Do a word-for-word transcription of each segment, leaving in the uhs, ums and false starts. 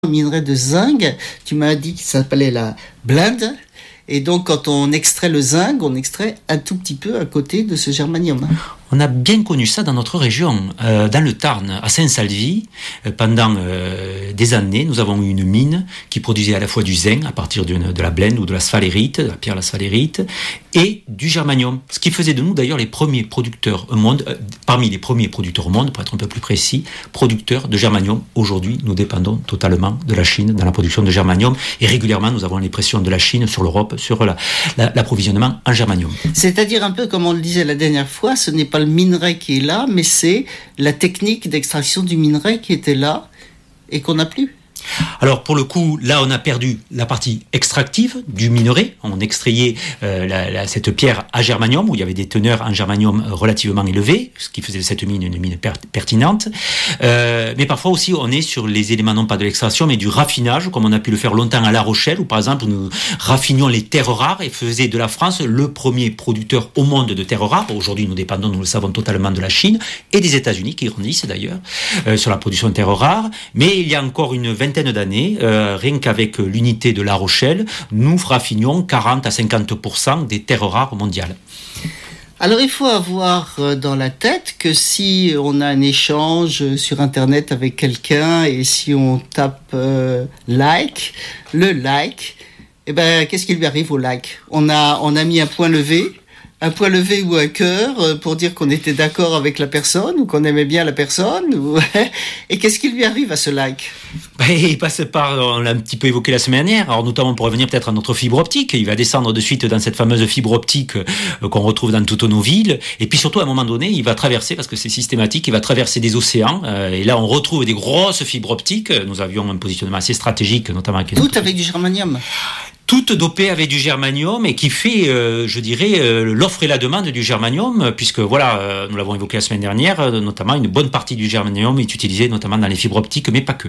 Le minerai de zinc, tu m'as dit que ça s'appelait la blende. Et donc, quand on extrait le zinc, on extrait un tout petit peu à côté de ce germanium. On a bien connu ça dans notre région, euh, dans le Tarn, à Saint-Salvi. Euh, pendant euh, des années, nous avons eu une mine qui produisait à la fois du zinc à partir de, de la blende ou de la sphalérite, de la pierre la sphalérite, et du germanium. Ce qui faisait de nous d'ailleurs les premiers producteurs au monde, euh, parmi les premiers producteurs au monde, pour être un peu plus précis, producteurs de germanium. Aujourd'hui, nous dépendons totalement de la Chine dans la production de germanium, et régulièrement, nous avons les pressions de la Chine sur l'Europe, sur la, la, l'approvisionnement en germanium. C'est-à-dire un peu comme on le disait la dernière fois, ce n'est pas le minerai qui est là, mais c'est la technique d'extraction du minerai qui était là et qu'on n'a plus. Alors pour le coup, là on a perdu la partie extractive du minerai. On extrayait euh, la, la, cette pierre à germanium où il y avait des teneurs en germanium relativement élevées, ce qui faisait de cette mine une mine per- pertinente. Euh, mais parfois aussi on est sur les éléments non pas de l'extraction mais du raffinage, comme on a pu le faire longtemps à La Rochelle, où par exemple nous raffinions les terres rares et faisait de la France le premier producteur au monde de terres rares. Aujourd'hui nous dépendons, nous le savons, totalement de la Chine et des États-Unis qui grandissent d'ailleurs euh, sur la production de terres rares. Mais il y a encore une vingtaine d'années, euh, rien qu'avec l'unité de La Rochelle, nous raffinions quarante à cinquante pour cent des terres rares mondiales. Alors il faut avoir dans la tête que si on a un échange sur Internet avec quelqu'un et si on tape euh, like, le like, eh ben, qu'est-ce qui lui arrive au like ? On a, on a mis un point levé, un point levé ou un cœur pour dire qu'on était d'accord avec la personne ou qu'on aimait bien la personne. Ou... Et qu'est-ce qui lui arrive à ce like ? Ben, il passe par, on l'a un petit peu évoqué la semaine dernière, alors notamment pour revenir peut-être à notre fibre optique, il va descendre de suite dans cette fameuse fibre optique euh, qu'on retrouve dans toutes nos villes, et puis surtout à un moment donné, il va traverser, parce que c'est systématique, il va traverser des océans, euh, et là on retrouve des grosses fibres optiques. Nous avions un positionnement assez stratégique, notamment avec... Tout avec du germanium. Toute dopée avec du germanium et qui fait, euh, je dirais, euh, l'offre et la demande du germanium, puisque voilà, euh, nous l'avons évoqué la semaine dernière, euh, notamment une bonne partie du germanium est utilisée notamment dans les fibres optiques, mais pas que.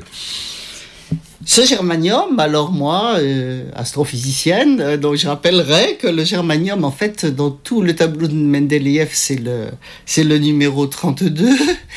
Ce germanium, alors moi, euh, astrophysicienne, euh, donc je rappellerai que le germanium, en fait, dans tout le tableau de Mendeleïev, c'est le, c'est le numéro trente-deux.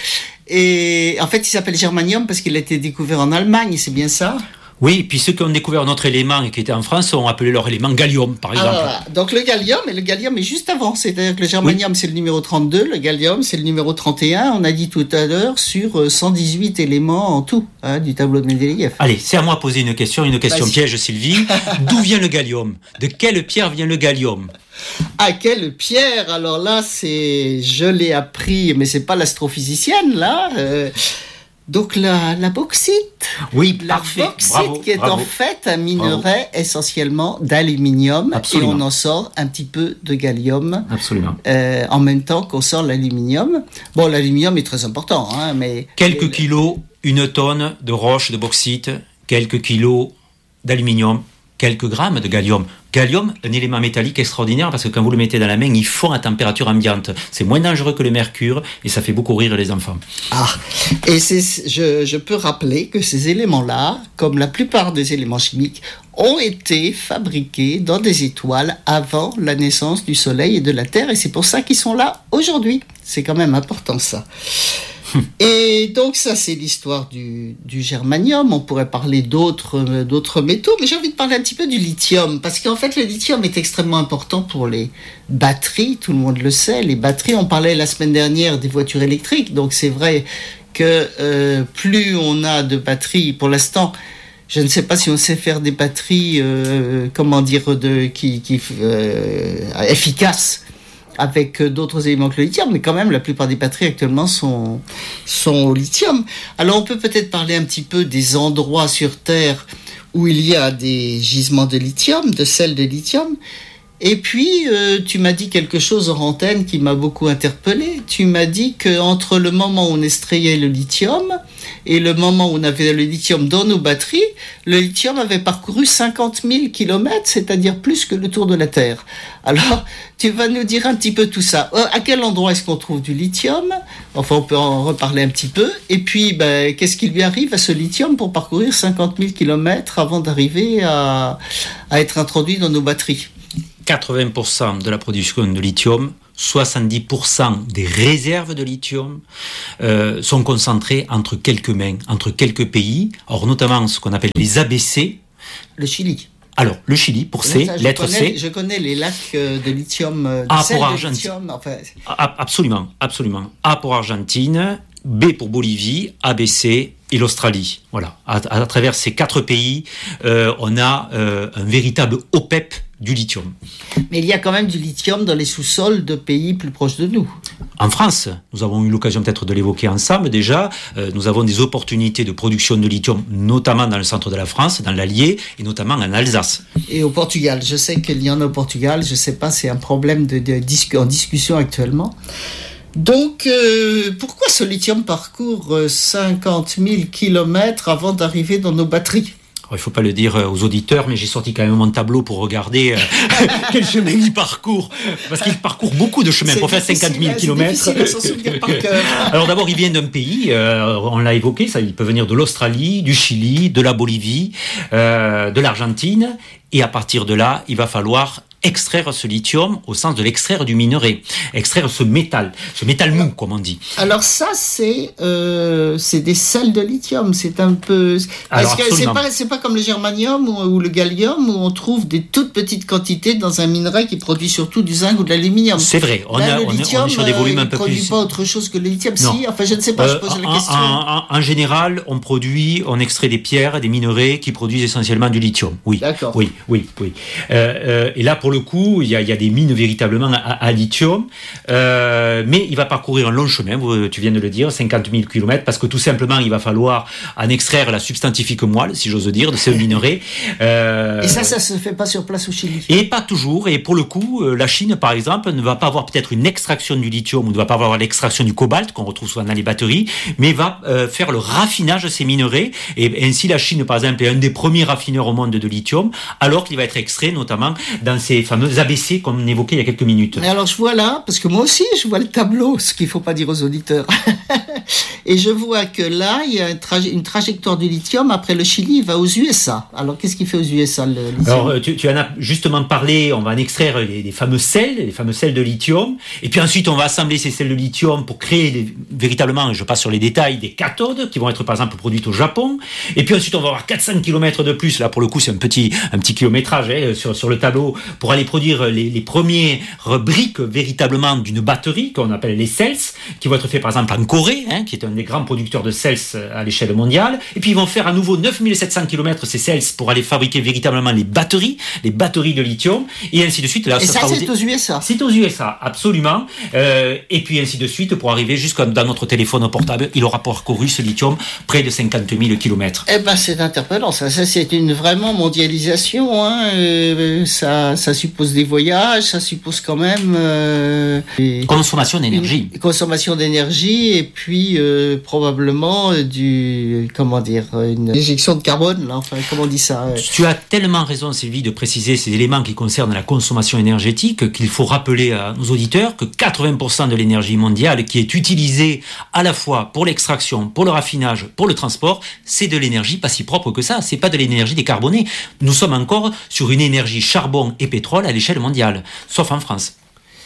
Et en fait, il s'appelle germanium parce qu'il a été découvert en Allemagne, c'est bien ça ? Oui, puis ceux qui ont découvert notre élément et qui étaient en France ont appelé leur élément gallium, par exemple. Ah, donc le gallium, et le gallium est juste avant, c'est-à-dire que le germanium oui. C'est le numéro trente-deux, le gallium c'est le numéro trente et un, on a dit tout à l'heure, sur cent dix-huit éléments en tout, hein, du tableau de Mendeleïev. Allez, c'est à moi de poser une question, une question Vas-y. Piège, Sylvie. D'où vient le gallium ? De quelle pierre vient le gallium ? À quelle pierre ? Alors là, c'est, je l'ai appris, mais c'est pas l'astrophysicienne, là. Euh... Donc la, la bauxite, oui, la parfait. bauxite bravo, qui est bravo. en fait un minerai bravo. Essentiellement d'aluminium. Absolument. Et on en sort un petit peu de gallium. Absolument. Euh, en même temps qu'on sort l'aluminium. Bon, l'aluminium est très important, hein, mais quelques kilos, une tonne de roche de bauxite, quelques kilos d'aluminium, quelques grammes de gallium. Gallium, un élément métallique extraordinaire parce que quand vous le mettez dans la main, il fond à température ambiante. C'est moins dangereux que le mercure et ça fait beaucoup rire les enfants. Ah, et c'est, je, je peux rappeler que ces éléments-là, comme la plupart des éléments chimiques, ont été fabriqués dans des étoiles avant la naissance du Soleil et de la Terre et c'est pour ça qu'ils sont là aujourd'hui. C'est quand même important ça. Et donc ça c'est l'histoire du, du germanium, on pourrait parler d'autres, d'autres métaux, mais j'ai envie de parler un petit peu du lithium, parce qu'en fait le lithium est extrêmement important pour les batteries, tout le monde le sait, les batteries, on parlait la semaine dernière des voitures électriques, donc c'est vrai que euh, plus on a de batteries, pour l'instant, je ne sais pas si on sait faire des batteries, euh, comment dire, de, qui, qui, euh, efficaces, avec d'autres éléments que le lithium, mais quand même la plupart des batteries actuellement sont, sont au lithium. Alors on peut peut-être parler un petit peu des endroits sur Terre où il y a des gisements de lithium, de sels de lithium. Et puis euh, tu m'as dit quelque chose hors antenne qui m'a beaucoup interpellé. Tu m'as dit qu'entre le moment où on extrayait le lithium et le moment où on avait le lithium dans nos batteries, le lithium avait parcouru cinquante mille kilomètres, c'est-à-dire plus que le tour de la Terre. Alors, tu vas nous dire un petit peu tout ça. À quel endroit est-ce qu'on trouve du lithium ? Enfin, on peut en reparler un petit peu. Et puis, ben, qu'est-ce qui lui arrive à ce lithium pour parcourir cinquante mille kilomètres avant d'arriver à, à être introduit dans nos batteries ? quatre-vingts pour cent de la production de lithium soixante-dix pour cent des réserves de lithium euh, sont concentrées entre quelques mains, entre quelques pays, or notamment ce qu'on appelle les A B C. Le Chili. Alors, le Chili, pour C, ça, lettre connais, C. Je connais les lacs de lithium, de A sel pour de Argentine. lithium, enfin... Absolument, absolument. A pour Argentine, B pour Bolivie, A B C et l'Australie. Voilà. À, à travers ces quatre pays, euh, on a euh, un véritable O P E P du lithium. Mais il y a quand même du lithium dans les sous-sols de pays plus proches de nous. En France, nous avons eu l'occasion peut-être de l'évoquer ensemble déjà, euh, nous avons des opportunités de production de lithium, notamment dans le centre de la France, dans l'Allier, et notamment en Alsace. Et au Portugal, je sais qu'il y en a au Portugal, je ne sais pas, c'est un problème de, de, de, en discussion actuellement. Donc, euh, pourquoi ce lithium parcourt cinquante mille kilomètres avant d'arriver dans nos batteries ? Alors, il ne faut pas le dire aux auditeurs, mais j'ai sorti quand même mon tableau pour regarder euh, quel chemin il parcourt. Parce qu'il parcourt beaucoup de chemins c'est pour faire cinquante mille kilomètres. C'est difficile à s'en souvenir par cœur. Alors d'abord, il vient d'un pays, euh, on l'a évoqué, ça, il peut venir de l'Australie, du Chili, de la Bolivie, euh, de l'Argentine. Et à partir de là, il va falloir extraire ce lithium au sens de l'extraire du minerai, extraire ce métal, ce métal mou, comme on dit. Alors ça, c'est euh, c'est des sels de lithium, c'est un peu... Parce que c'est pas, c'est pas comme le germanium ou, ou le gallium où on trouve des toutes petites quantités dans un minerai qui produit surtout du zinc ou de l'aluminium. C'est vrai, on, Là, a, le on, lithium, on est sur des volumes un peu plus... Il ne produit pas autre chose que le lithium, non. Si, enfin je ne sais pas, euh, je pose la en, question. En, en, en général, on produit, on extrait des pierres, des minerais qui produisent essentiellement du lithium. Oui, d'accord. Oui, oui, oui. Euh, euh, et là, pour le coup, il y a, il y a des mines véritablement à, à lithium, euh, mais il va parcourir un long chemin, tu viens de le dire, cinquante mille kilomètres, parce que tout simplement, il va falloir en extraire la substantifique moelle, si j'ose dire, de ce minerai. Euh, et ça, ça se fait pas sur place au Chili? Et pas toujours, et pour le coup, la Chine, par exemple, ne va pas avoir peut-être une extraction du lithium, ou ne va pas avoir l'extraction du cobalt, qu'on retrouve souvent dans les batteries, mais va euh, faire le raffinage de ces minerais, et ainsi la Chine, par exemple, est un des premiers raffineurs au monde de lithium, alors qu'il va être extrait, notamment, dans ces fameux A B C, comme on évoquait il y a quelques minutes. Et alors je vois là, parce que moi aussi je vois le tableau, ce qu'il ne faut pas dire aux auditeurs, et je vois que là il y a une, traje- une trajectoire du lithium, après le Chili il va aux U S A. Alors qu'est-ce qu'il fait aux U S A le lithium? Alors tu, tu en as justement parlé, on va en extraire les, les fameux sels, les fameux sels de lithium, et puis ensuite on va assembler ces sels de lithium pour créer des, véritablement, je passe sur les détails, des cathodes qui vont être par exemple produites au Japon, et puis ensuite on va avoir quatre cents kilomètres de plus, là pour le coup c'est un petit, un petit kilométrage hein, sur, sur le tableau, pour aller produire les, les premiers briques véritablement d'une batterie qu'on appelle les cells, qui vont être faits par exemple en Corée, hein, qui est un des grands producteurs de cells à l'échelle mondiale, et puis ils vont faire à nouveau neuf mille sept cents kilomètres ces cells pour aller fabriquer véritablement les batteries, les batteries de lithium, et ainsi de suite. Là, et ça, ça c'est aussi... aux U S A? C'est aux U S A, absolument, euh, et puis ainsi de suite pour arriver jusqu'à dans notre téléphone portable, il aura parcouru ce lithium près de cinquante mille kilomètres. Eh ben c'est interpellant, ça, ça c'est une vraiment mondialisation, hein. euh, ça, ça suppose des voyages, ça suppose quand même euh, des, consommation d'énergie, une consommation d'énergie et puis euh, probablement euh, du comment dire une éjection de carbone, là, enfin comment on dit ça. euh. Tu as tellement raison, Sylvie, de préciser ces éléments qui concernent la consommation énergétique qu'il faut rappeler à nos auditeurs que quatre-vingts pour cent de l'énergie mondiale qui est utilisée à la fois pour l'extraction, pour le raffinage, pour le transport, c'est de l'énergie pas si propre que ça, c'est pas de l'énergie décarbonée. Nous sommes encore sur une énergie charbon et pétrole à l'échelle mondiale, sauf en France.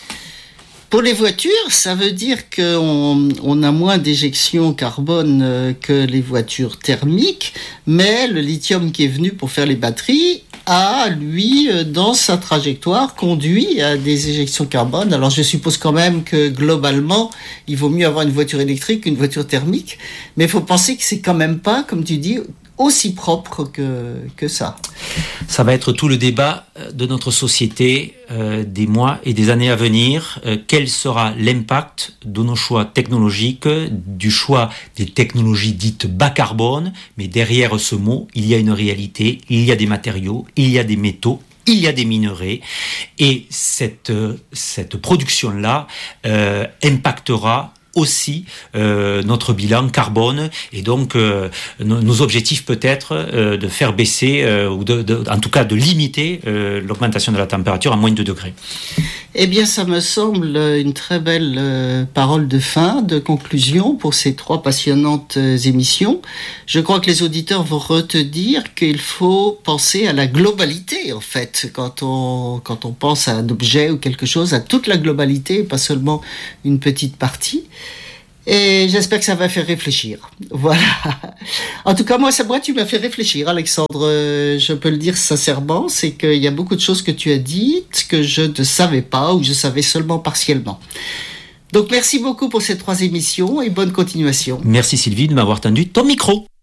Pour les voitures, ça veut dire qu'on on a moins d'éjection carbone que les voitures thermiques, mais le lithium qui est venu pour faire les batteries a, lui, dans sa trajectoire, conduit à des éjections carbone. Alors je suppose quand même que globalement, il vaut mieux avoir une voiture électrique qu'une voiture thermique, mais il faut penser que c'est quand même pas, comme tu dis, aussi propre que, que ça. Ça va être tout le débat de notre société euh, des mois et des années à venir. Euh, quel sera l'impact de nos choix technologiques, du choix des technologies dites bas carbone, mais derrière ce mot, il y a une réalité, il y a des matériaux, il y a des métaux, il y a des minerais, et cette, cette production-là euh, impactera aussi euh, notre bilan carbone et donc euh, nos, nos objectifs peut-être euh, de faire baisser euh, ou de, de, en tout cas de limiter euh, l'augmentation de la température à moins de deux degrés. Eh bien, ça me semble une très belle euh, parole de fin, de conclusion pour ces trois passionnantes euh, émissions. Je crois que les auditeurs vont retenir qu'il faut penser à la globalité, en fait, quand on, quand on pense à un objet ou quelque chose, à toute la globalité, pas seulement une petite partie. Et j'espère que ça va faire réfléchir. Voilà. En tout cas, moi, ça, moi, tu m'as fait réfléchir, Alexandre. Euh, je peux le dire sincèrement, c'est qu'il y a beaucoup de choses que tu as dites que je ne savais pas ou je savais seulement partiellement. Donc, merci beaucoup pour ces trois émissions et bonne continuation. Merci Sylvie de m'avoir tendu ton micro.